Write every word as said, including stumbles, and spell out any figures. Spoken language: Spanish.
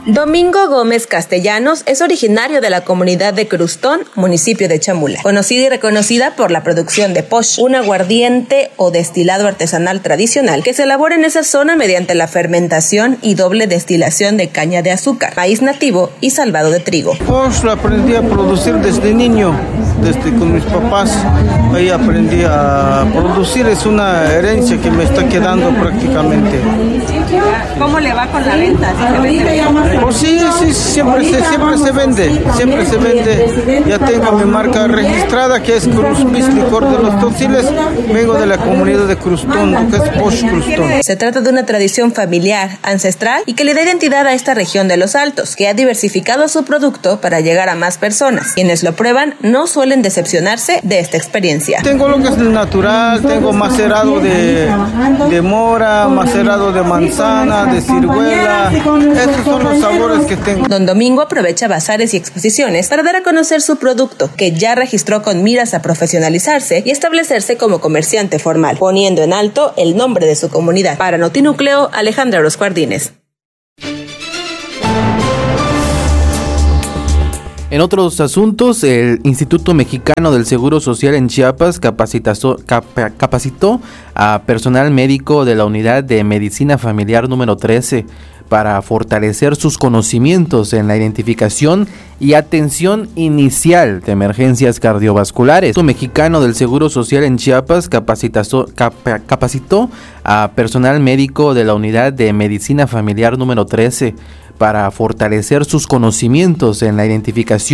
Domingo Gómez Castellanos es originario de la comunidad de Crustón, municipio de Chamula, conocida y reconocida por la producción de posh, un aguardiente o destilado artesanal tradicional que se elabora en esa zona mediante la fermentación y doble destilación de caña de azúcar, maíz nativo y salvado de trigo. Posh lo aprendí a producir desde niño, desde con mis papás. Ahí aprendí a producir, es una herencia que me está quedando prácticamente. ¿Cómo le va con la venta? ¿Sí se vende bien? Pues sí, sí, siempre se, siempre se vende, siempre se vende. Ya tengo mi marca registrada que es Cruz Bis Licor de los Tociles. Vengo de la comunidad de Crustón, que es Posh Crustón. Se trata de una tradición familiar, ancestral y que le da identidad a esta región de los Altos, que ha diversificado su producto para llegar a más personas. Quienes lo prueban no suelen decepcionarse de esta experiencia. Tengo lo que es natural, tengo macerado de, de mora, macerado de manzana, de ciruela. Estos son los sabores que tengo. Don Domingo aprovecha bazares y exposiciones para dar a conocer su producto, que ya registró con miras a profesionalizarse y establecerse como comerciante formal, poniendo en alto el nombre de su comunidad. Para Notinúcleo, Alejandra Orozco Ardínez. En otros asuntos, el Instituto Mexicano del Seguro Social en Chiapas capacitó, cap, capacitó a personal médico de la Unidad de Medicina Familiar número trece para fortalecer sus conocimientos en la identificación y atención inicial de emergencias cardiovasculares. El Instituto Mexicano del Seguro Social en Chiapas capacitó, cap, capacitó a personal médico de la Unidad de Medicina Familiar número trece para fortalecer sus conocimientos en la identificación